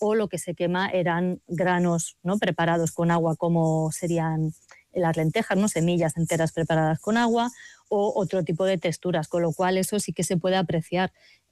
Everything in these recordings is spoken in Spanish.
o lo que se quema eran granos, ¿no?, preparados con agua, como serían las lentejas, ¿no?, semillas enteras preparadas con agua, o otro tipo de texturas, con lo cual eso sí que se puede apreciar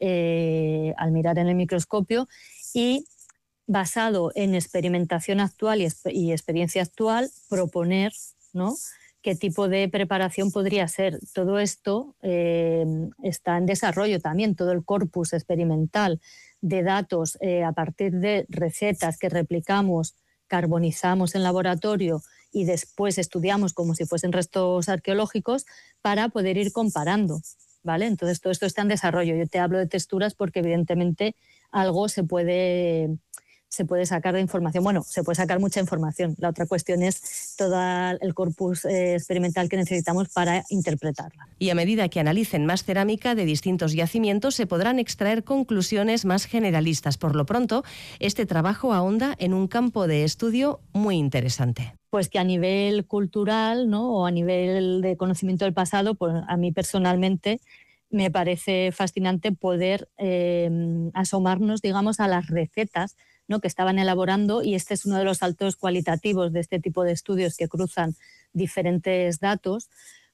al mirar en el microscopio, y basado en experimentación actual y experiencia actual, proponer, ¿no?, qué tipo de preparación podría ser. Todo esto está en desarrollo también, todo el corpus experimental de datos a partir de recetas que replicamos, carbonizamos en laboratorio y después estudiamos como si fuesen restos arqueológicos para poder ir comparando, ¿vale? Entonces todo esto está en desarrollo. Yo te hablo de texturas porque evidentemente algo se puede sacar de información. Bueno, se puede sacar mucha información. La otra cuestión es todo el corpus experimental que necesitamos para interpretarla. Y a medida que analicen más cerámica de distintos yacimientos, se podrán extraer conclusiones más generalistas. Por lo pronto, este trabajo ahonda en un campo de estudio muy interesante. Pues que a nivel cultural, ¿no?, o a nivel de conocimiento del pasado, pues a mí personalmente me parece fascinante poder asomarnos, digamos, a las recetas, ¿no?, que estaban elaborando, y este es uno de los saltos cualitativos de este tipo de estudios que cruzan diferentes datos,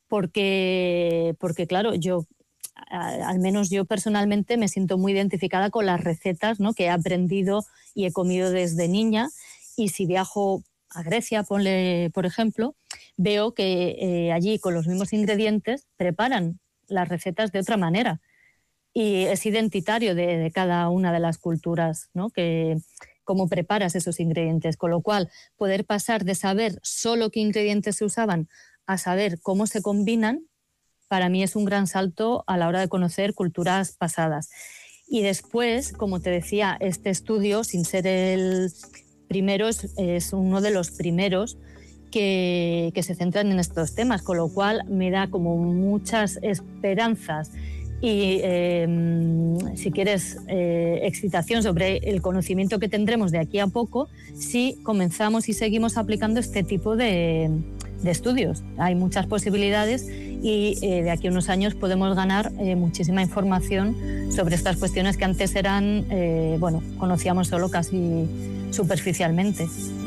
porque claro, al menos yo personalmente me siento muy identificada con las recetas, ¿no?, que he aprendido y he comido desde niña, y si viajo a Grecia, por ejemplo, veo que allí con los mismos ingredientes preparan las recetas de otra manera, y es identitario de cada una de las culturas, ¿no?, que cómo preparas esos ingredientes, con lo cual poder pasar de saber solo qué ingredientes se usaban a saber cómo se combinan, para mí es un gran salto a la hora de conocer culturas pasadas. Y después, como te decía, este estudio, sin ser el primero, es uno de los primeros que se centran en estos temas, con lo cual me da como muchas esperanzas y, si quieres, excitación sobre el conocimiento que tendremos de aquí a poco si comenzamos y seguimos aplicando este tipo de estudios. Hay muchas posibilidades y de aquí a unos años podemos ganar muchísima información sobre estas cuestiones que antes eran, conocíamos solo casi superficialmente.